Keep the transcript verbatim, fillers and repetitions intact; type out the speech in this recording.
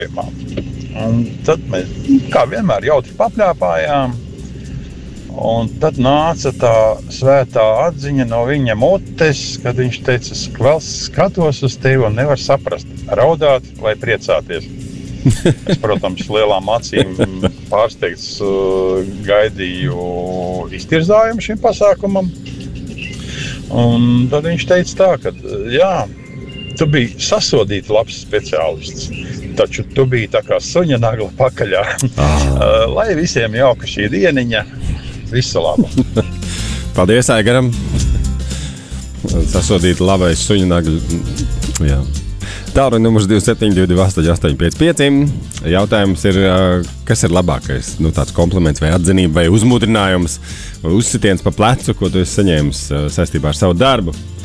Un tad mēs, kā vienmēr, jautri papļāpājām. Un tad nāca tā svētā atziņa no viņa mutes, kad viņš teica, es vēl skatos uz tevi un nevar saprast, raudāt vai priecāties. Es, protams, lielām acīm pārsteigts gaidīju iztirzājumu šim pasākumam. Un tad viņš teica tā, ka jā, tu biji sasodīti labs speciālists, taču tu biji tā kā suņa nagla pakaļā. Ah. Lai visiem jauka šī dieniņa, visu labu. Paldies, Aigaram. Sasodīti labais suņa nagla. Jā. Tālruņa numurs divi septiņi divi astoņi astoņi pieci pieci. Jautājums ir, kas ir labākais? Nu, tāds kompliments vai atzinība vai uzmudrinājums vai uzsitiens pa plecu, ko tu esi saņēmis saistībā ar savu darbu.